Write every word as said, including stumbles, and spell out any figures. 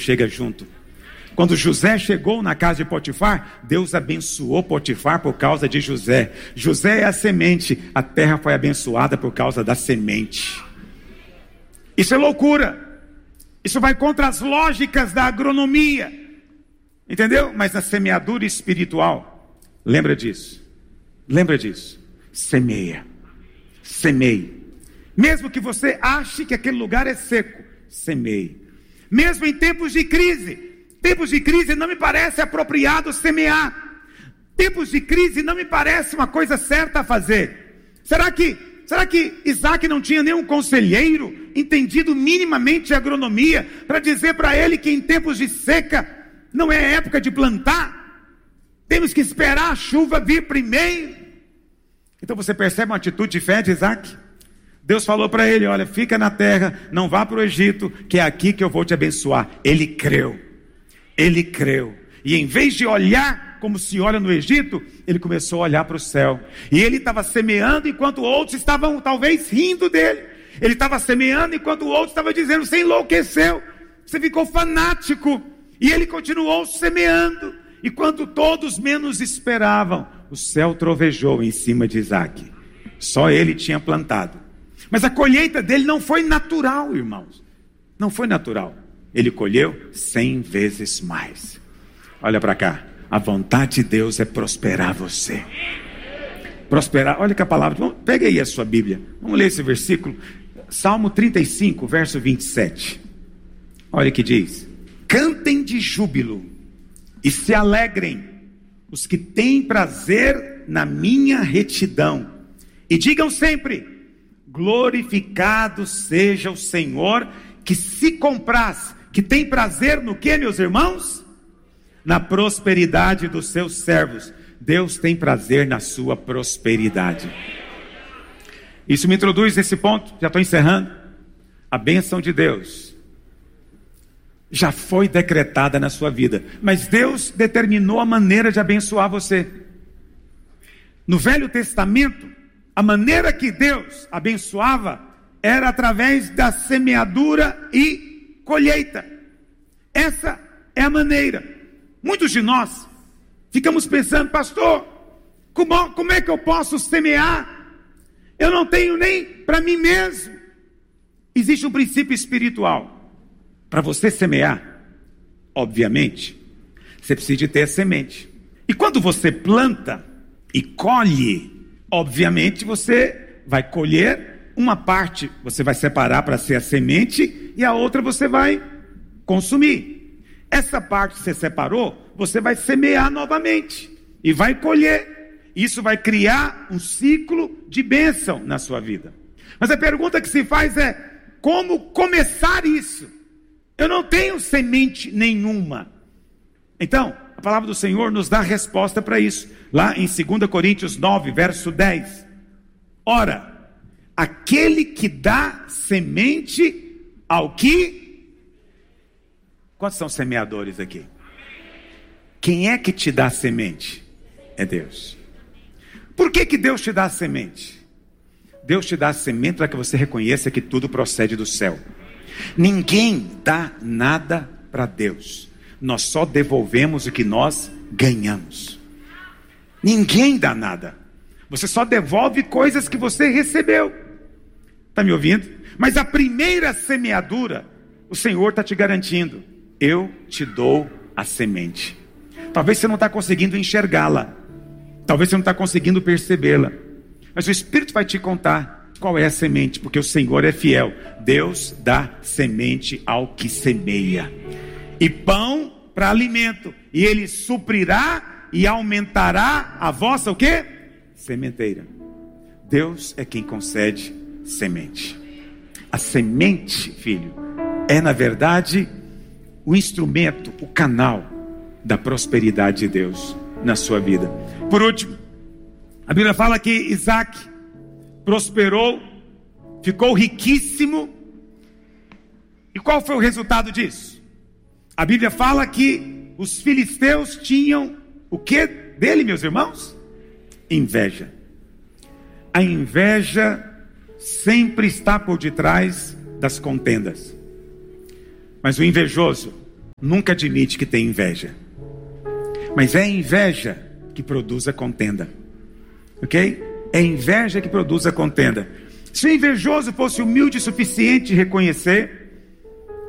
chega junto. Quando José chegou na casa de Potifar, Deus abençoou Potifar por causa de José. José é a semente, a terra foi abençoada por causa da semente. Isso é loucura. Isso vai contra as lógicas da agronomia. Entendeu? Mas na semeadura espiritual, lembra disso. Lembra disso. Semeia. Semeie. Mesmo que você ache que aquele lugar é seco, semeie. Mesmo em tempos de crise, tempos de crise não me parece apropriado semear. Tempos de crise não me parece uma coisa certa a fazer. Será que, será que Isaac não tinha nenhum conselheiro entendido minimamente de agronomia para dizer para ele que em tempos de seca não é época de plantar? Temos que esperar a chuva vir primeiro. Então você percebe uma atitude de fé de Isaac? Deus falou para ele, olha, fica na terra, não vá para o Egito, que é aqui que eu vou te abençoar. Ele creu, ele creu, e em vez de olhar como se olha no Egito, ele começou a olhar para o céu, e ele estava semeando enquanto outros estavam talvez rindo dele, ele estava semeando enquanto outros estavam dizendo, você enlouqueceu, você ficou fanático, e ele continuou semeando, e quando todos menos esperavam, o céu trovejou em cima de Isaac, só ele tinha plantado. Mas a colheita dele não foi natural, irmãos. Não foi natural. Ele colheu cem vezes mais. Olha para cá. A vontade de Deus é prosperar você. Prosperar. Olha que a palavra. Pega aí a sua Bíblia. Vamos ler esse versículo. Salmo trinta e cinco, verso vinte e sete. Olha o que diz. Cantem de júbilo e se alegrem os que têm prazer na minha retidão. E digam sempre... glorificado seja o Senhor, que se compraz, que tem prazer no que, meus irmãos? Na prosperidade dos seus servos. Deus tem prazer na sua prosperidade. Isso me introduz nesse ponto, já estou encerrando. A bênção de Deus já foi decretada na sua vida, mas Deus determinou a maneira de abençoar você. No Velho Testamento, a maneira que Deus abençoava era através da semeadura e colheita. Essa é a maneira. Muitos de nós ficamos pensando, pastor, como, como é que eu posso semear? Eu não tenho nem para mim mesmo. Existe um princípio espiritual. Para você semear, obviamente, você precisa de ter a semente. E quando você planta e colhe, obviamente você vai colher uma parte, você vai separar para ser a semente e a outra você vai consumir. Essa parte que você separou, você vai semear novamente e vai colher. Isso vai criar um ciclo de bênção na sua vida. Mas a pergunta que se faz é, como começar isso? Eu não tenho semente nenhuma. Então, a palavra do Senhor nos dá a resposta para isso. Lá em dois Coríntios nove, verso dez. Ora, aquele que dá semente ao que... Quantos são semeadores aqui? Quem é que te dá semente? É Deus. Por que que Deus te dá semente? Deus te dá semente para que você reconheça que tudo procede do céu. Ninguém dá nada para Deus. Nós só devolvemos o que nós ganhamos. Ninguém dá nada. Você só devolve coisas que você recebeu. Está me ouvindo? Mas a primeira semeadura, o Senhor está te garantindo. Eu te dou a semente. Talvez você não está conseguindo enxergá-la. Talvez você não está conseguindo percebê-la. Mas o Espírito vai te contar qual é a semente. Porque o Senhor é fiel. Deus dá semente ao que semeia. E pão para alimento. E Ele suprirá e aumentará a vossa o quê? Sementeira. Deus é quem concede semente. A semente, filho, é na verdade o instrumento, o canal da prosperidade de Deus na sua vida. Por último, a Bíblia fala que Isaac prosperou, ficou riquíssimo. E qual foi o resultado disso? A Bíblia fala que os filisteus tinham o que dele, meus irmãos? Inveja. A inveja sempre está por detrás das contendas. Mas o invejoso nunca admite que tem inveja. Mas é inveja que produz a contenda. Ok? É inveja que produz a contenda. Se o invejoso fosse humilde o suficiente de reconhecer